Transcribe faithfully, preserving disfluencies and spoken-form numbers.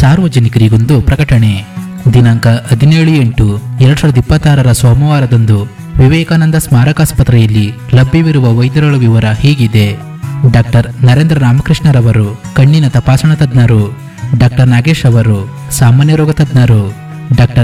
ಸಾರ್ವಜನಿಕರಿಗೊಂದು ಪ್ರಕಟಣೆ. ದಿನಾಂಕ ಹದಿನೇಳು ಎಂಟು ಎರಡ್ ಸಾವಿರದ ಇಪ್ಪತ್ತಾರರ ಸೋಮವಾರದಂದು ವಿವೇಕಾನಂದ ಸ್ಮಾರಕಾಸ್ಪತ್ರೆಯಲ್ಲಿ ಲಭ್ಯವಿರುವ ವೈದ್ಯರುಗಳ ವಿವರ ಹೀಗಿದೆ. ಡಾಕ್ಟರ್ ನರೇಂದ್ರ ರಾಮಕೃಷ್ಣರವರು ಕಣ್ಣಿನ ತಪಾಸಣಾ ತಜ್ಞರು. ಡಾಕ್ಟರ್ ನಾಗೇಶ್ ಅವರು ಸಾಮಾನ್ಯ ರೋಗ ತಜ್ಞರು. ಡಾಕ್ಟರ್